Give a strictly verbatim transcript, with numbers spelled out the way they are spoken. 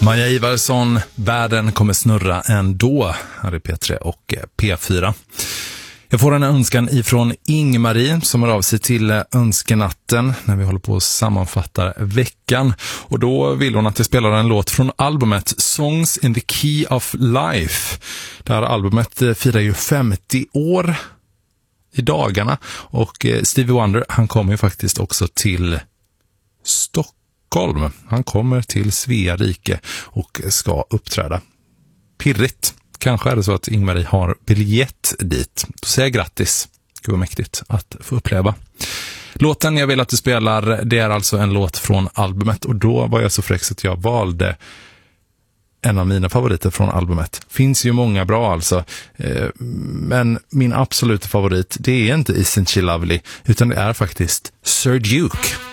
Maja Ivarsson, världen kommer snurra ändå, här är P tre och P fyra. Jag får en önskan ifrån Ingmarie som har av sig till önskenatten när vi håller på att sammanfatta veckan. Och då vill hon att jag spelar en låt från albumet Songs in the Key of Life. Det här albumet firar ju femtio år i dagarna och Stevie Wonder, han kommer ju faktiskt också till Stockholm. Han kommer till Svea rike och ska uppträda. Pirrigt. Kanske är det så att Ingmarie har biljett dit. Då säger jag grattis. Gud vad mäktigt att få uppleva. Låten jag vill att du spelar, det är alltså en låt från albumet. Och då var jag så fräck att jag valde en av mina favoriter från albumet. Finns ju många bra alltså. Men min absoluta favorit, det är inte Isn't She Lovely, utan det är faktiskt Sir Duke.